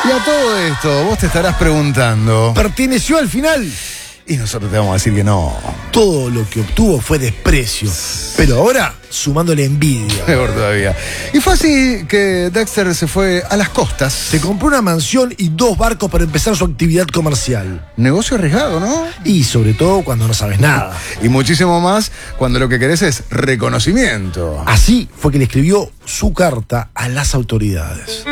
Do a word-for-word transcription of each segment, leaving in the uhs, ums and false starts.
Y a todo esto, vos te estarás preguntando, ¿perteneció al final? y nosotros te vamos a decir que no. Todo lo que obtuvo fue desprecio, pero ahora sumándole envidia. Peor todavía. Y fue así que Dexter se fue a las costas. Se compró una mansión y dos barcos para empezar su actividad comercial. Negocio arriesgado, ¿no? Y sobre todo cuando no sabes nada. Y muchísimo más cuando lo que querés es reconocimiento. Así fue que le escribió su carta a las autoridades.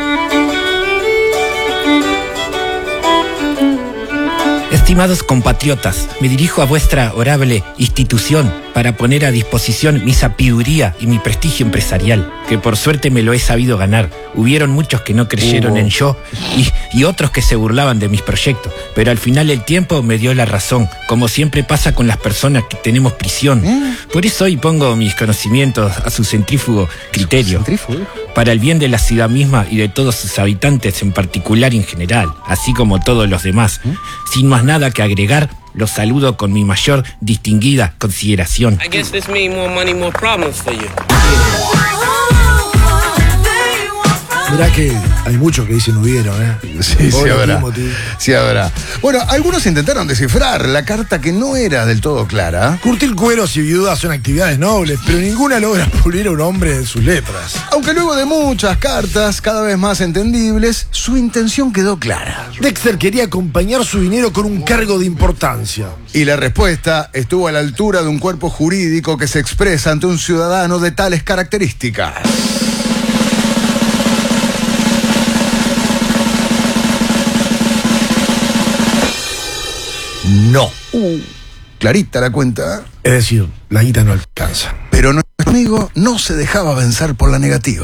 Estimados compatriotas, me dirijo a vuestra orable institución para poner a disposición mi sabiduría y mi prestigio empresarial, que por suerte me lo he sabido ganar. Hubieron muchos que no creyeron uh. en yo y, y otros que se burlaban de mis proyectos, pero al final el tiempo me dio la razón, como siempre pasa con las personas que tenemos prisión. ¿Eh? Por eso hoy pongo mis conocimientos a su centrífugo criterio, ¿Centrífugo? para el bien de la ciudad misma y de todos sus habitantes en particular y en general, así como todos los demás. ¿Eh? Sin más nada que agregar, los saludo con mi mayor distinguida consideración. I guess this means more money, more problems for you. Mirá que hay muchos que dicen hubieron, ¿eh? Sí, sí Pobre habrá. Timothy. Sí habrá. Bueno, algunos intentaron descifrar la carta que no era del todo clara. Curtir cueros y viudas son actividades nobles, pero ninguna logra pulir a un hombre de sus letras. Aunque luego de muchas cartas, cada vez más entendibles, su intención quedó clara. Dexter quería acompañar su dinero con un cargo de importancia. Y la respuesta estuvo a la altura de un cuerpo jurídico que se expresa ante un ciudadano de tales características. No. Uh, clarita la cuenta. Es decir, la guita no alcanza. Pero nuestro amigo no se dejaba vencer por la negativa.